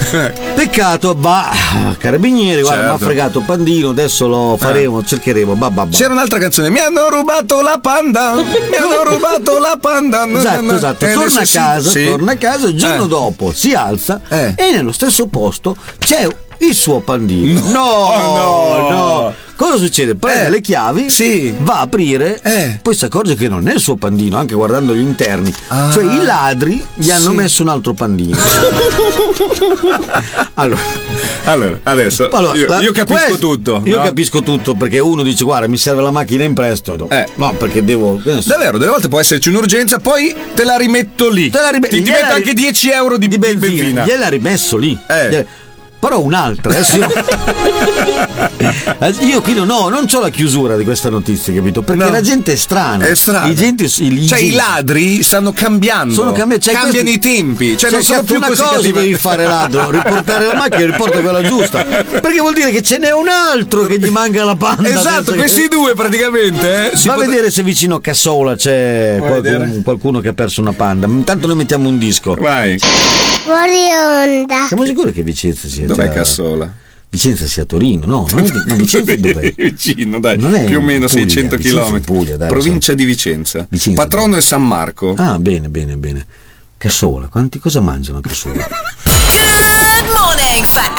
Peccato, carabinieri, guarda, mi ha Certo. fregato Pandino, adesso lo faremo, cercheremo. C'era un'altra canzone, mi hanno rubato la panda, mi hanno rubato la panda. Esatto. Torna a casa, il giorno Eh. dopo si alza Eh. e nello stesso posto c'è il suo Pandino. No. Cosa succede? Prende le chiavi, Sì. va a aprire, poi si accorge che non è il suo Pandino, anche guardando gli interni. Ah. Cioè i ladri gli hanno messo un altro Pandino. Allora, adesso io capisco tutto. Io no? capisco tutto, perché uno dice guarda mi serve la macchina in prestito. No, perché devo. Davvero, delle volte può esserci un'urgenza, poi te la rimetto lì. Ti metto anche 10 euro di benzina. Gliel'ha rimesso lì. Però un'altra, io qui non c'ho la chiusura di questa notizia, capito? Perché la gente è strana. È strana. I ladri stanno cambiando. Cambiano i tempi. Cioè non sono più una così cosa cattivi. devi fare ladro, riportare la macchina e riporta quella giusta. Perché vuol dire che ce n'è un altro che gli manca la panda. Esatto, questi due praticamente. Va a vedere se vicino a Cassola c'è qualcuno che ha perso una panda. Intanto noi mettiamo un disco. Vai. Fuori onda. Siamo sicuri che Vicenza sia Dov'è già- Cassola? Vicenza sia Torino? No, non Vicenza dov'è? Vicino, dai, Non è più o meno Puglia, 600 Vicenza km. è Puglia, dai, Provincia di Vicenza. Patrono è San Marco. Ah, bene. Cassola, cosa mangiano a Cassola? Good morning, fat